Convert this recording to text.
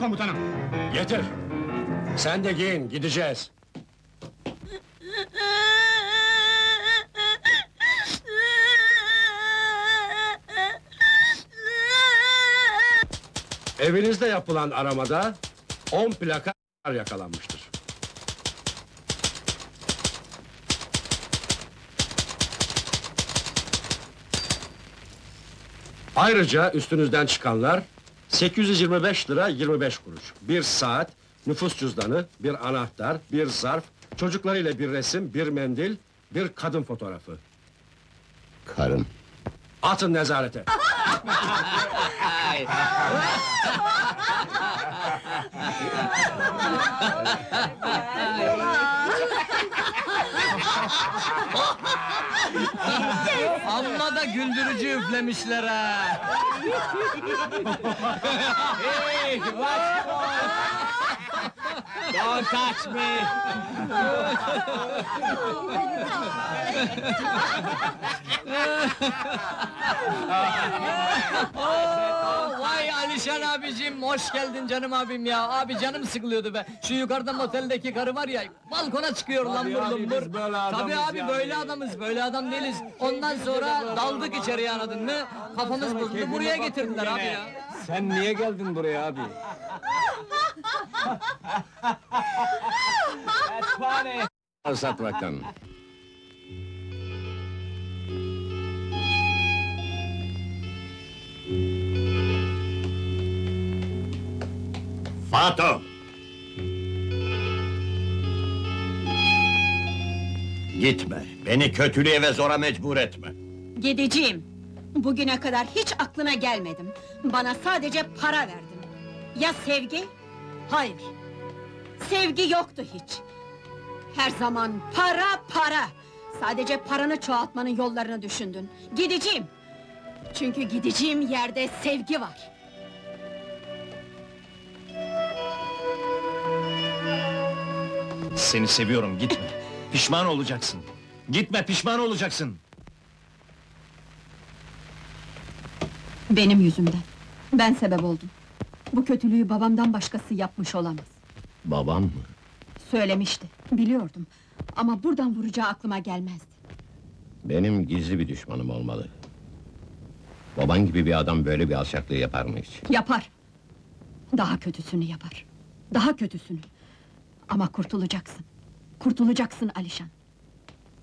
komutanım. Getir! Sen de giyin, gideceğiz. Evinizde yapılan aramada 10 plaka yakalanmıştır. Ayrıca üstünüzden çıkanlar 825 lira 25 kuruş, bir saat, nüfus cüzdanı, bir anahtar, bir zarf, çocuklarıyla bir resim, bir mendil, bir kadın fotoğrafı. Karın. Atın nezarete! Amma da güldürücü üflemişler ha! Hey, watch! Don't touch me! Vay Alişan abicim, hoş geldin canım abim ya! Abi canım sıkılıyordu be! Şu yukarıda moteldeki karı var ya, balkona çıkıyor lambur lumbur! Tabii abi, böyle adamız, böyle adam değiliz! Ondan sonra daldık içeriye, anladın mı? Kafamız bozuldu, buraya getirdiler abi ya! Sen niye geldin buraya abi? Satmaktan. Fato! Gitme, beni kötülüğe ve zora mecbur etme. Gideceğim. Bugüne kadar hiç aklına gelmedim. Bana sadece para verdin. Ya sevgi? Hayır. Sevgi yoktu hiç. Her zaman para, para! Sadece paranı çoğaltmanın yollarını düşündün. Gideceğim! Çünkü gideceğim yerde sevgi var. Seni seviyorum, gitme! Pişman olacaksın! Gitme, pişman olacaksın! Benim yüzümden. Ben sebep oldum. Bu kötülüğü babamdan başkası yapmış olamaz. Babam mı? Söylemişti, biliyordum. Ama buradan vuracağı aklıma gelmezdi. Benim gizli bir düşmanım olmalı. Baban gibi bir adam böyle bir alçaklığı yapar mı hiç? Yapar! Daha kötüsünü yapar. Daha kötüsünü! Ama kurtulacaksın. Kurtulacaksın Alişan.